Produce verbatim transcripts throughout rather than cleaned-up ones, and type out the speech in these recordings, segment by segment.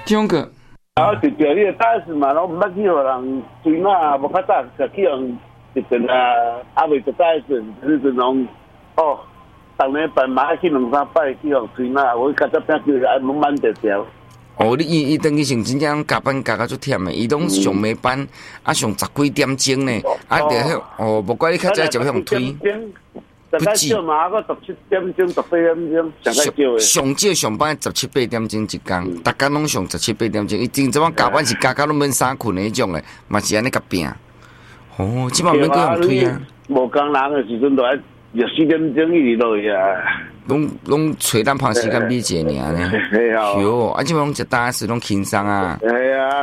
中个。 啊，就叫你大 S 嘛，拢毋捌去互人追嘛，无较早就去用一阵啊，啊未就大 S，迄阵拢哦，逐年办嘛去两三摆去互追嘛，我较早变叫爱拢慢条条。 哦，你伊伊等于是真正加班加到足忝诶，伊拢上暝班，啊上十几点钟呢，啊着迄哦，无怪你较早就向推。 大概少嘛，个十七点钟、十八点钟，上较少诶。 上少上班十七八点钟一工，逐工拢上十七八点钟。伊真正加班是加到拢免衫困诶迄种诶，嘛是安尼甲拼。哦，即摆免去用推啊。 无工人诶时阵，就爱六四点钟一直落去啊。 拢拢找咱旁时间比者尔呢。 系啊。 哟，啊，即摆拢食大 S 拢轻松啊。 系啊。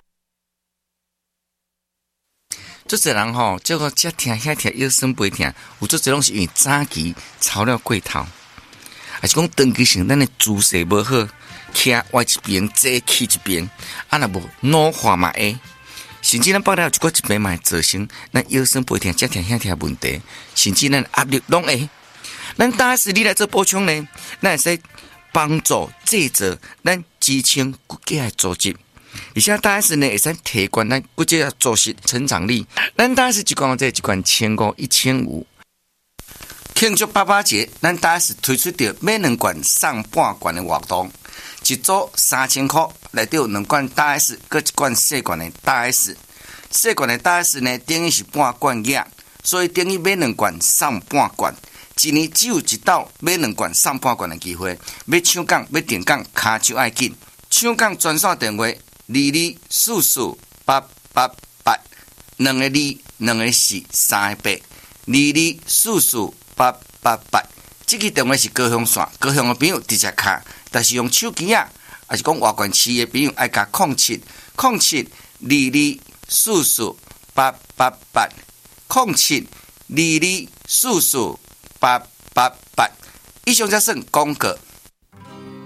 足侪人吼，这个遮疼遐疼，腰酸背疼，有足侪拢是因为早期操了过头，还是讲长期性咱的姿势无好，徛歪一边，坐起一边，啊若无老化嘛会，甚至咱腹了一个一边嘛会造成咱腰酸背疼、遮疼遐疼问题，甚至咱压力拢会。咱大 S 你来做补充呢，咱会使帮助制作咱支撑骨架的组织。而且大 S 呢会使提高咱骨质组织成长力。咱大 S 一罐这一罐千五一千五，庆祝爸爸节，咱大 S 推出着买两罐送半罐的活动，一组三千块，内底有两罐大 S， 搁一罐细罐的大 S。细罐的大 S 呢，等于是半罐液，所以等于买两罐送半罐。一年只有一道买两罐送半罐的机会，要抢讲要订讲，卡就爱紧。抢讲专线电话。二二四四八八八，两个二，两个四，三个八，二二四四八八八。这个电话是高雄线，高雄的朋友直接卡，但是用手机啊，还是讲外县市的朋友爱加零七零七二二四四八八八零七二二四四八八八。以上才算广告。